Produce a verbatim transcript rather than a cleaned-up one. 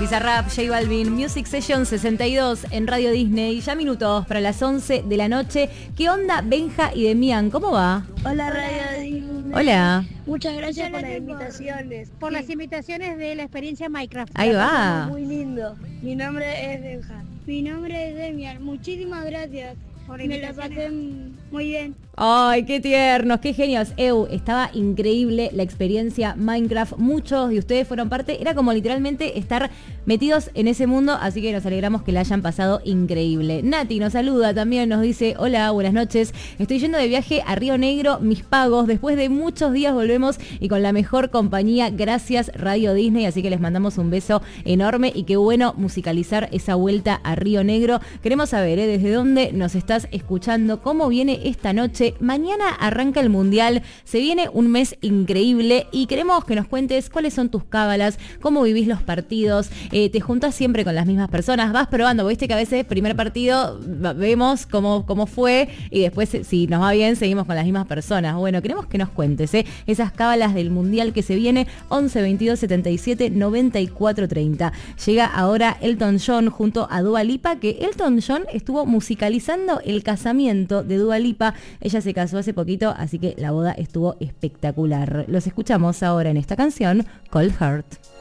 Bizarrap, J Balvin, Music Session sesenta y dos en Radio Disney. Ya minutos para las once de la noche. ¿Qué onda, Benja y Demian? ¿Cómo va? Hola, Radio Disney. Hola. Muchas gracias por las invitaciones. Por sí. las invitaciones de la experiencia Minecraft. Ahí va. Muy lindo. Mi nombre es Benja. Mi nombre es Demian. Muchísimas gracias. Por Me la pasé muy bien. Ay, qué tiernos, qué genios. Eu, estaba increíble la experiencia Minecraft. Muchos de ustedes fueron parte. Era como literalmente estar metidos en ese mundo, así que nos alegramos que la hayan pasado increíble. Nati nos saluda también, nos dice: hola, buenas noches. Estoy yendo de viaje a Río Negro, mis pagos. Después de muchos días volvemos y con la mejor compañía. Gracias, Radio Disney. Así que les mandamos un beso enorme y qué bueno musicalizar esa vuelta a Río Negro. Queremos saber, ¿eh? Desde dónde nos estás escuchando, cómo viene esta noche. Mañana arranca el Mundial, se viene un mes increíble y queremos que nos cuentes cuáles son tus cábalas, cómo vivís los partidos, eh, te juntas siempre con las mismas personas, vas probando, viste que a veces primer partido vemos cómo, cómo fue y después si nos va bien seguimos con las mismas personas. Bueno, queremos que nos cuentes eh, esas cábalas del Mundial que se viene. Once veintidós setenta y siete noventa y cuatro treinta. Llega ahora Elton John junto a Dua Lipa, que Elton John estuvo musicalizando el casamiento de Dua Lipa. Ella se casó hace poquito, así que la boda estuvo espectacular. Los escuchamos ahora en esta canción, Cold Heart.